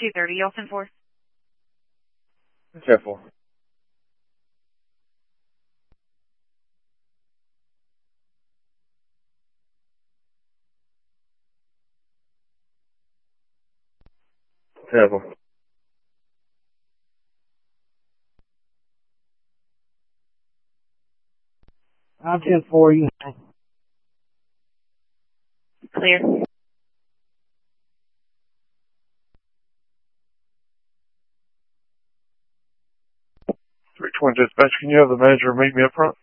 230, y'all send for? 10-4. Terrible. 5-10-4, you. Clear. 320 dispatch, can you have the manager meet me up front?